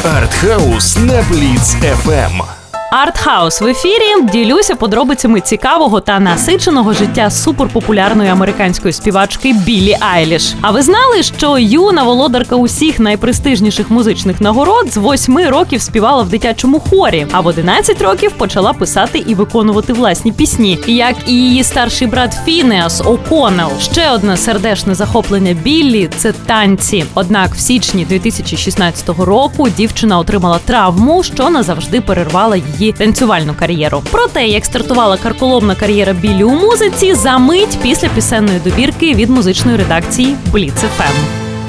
Артхаус на Бліц FM. Артхаус в ефірі. Ділюся подробицями цікавого та насиченого життя суперпопулярної американської співачки Біллі Айліш. А ви знали, що юна володарка усіх найпрестижніших музичних нагород з 8 років співала в дитячому хорі, а в 11 років почала писати і виконувати власні пісні, як і її старший брат Фінеас О'Коннелл. Ще одне сердечне захоплення Біллі – це танці. Однак в січні 2016 року дівчина отримала травму, що назавжди перервала її танцювальну кар'єру. Про те, як стартувала карколомна кар'єра Біллі у музиці, за мить після пісенної добірки від музичної редакції Бліц FM.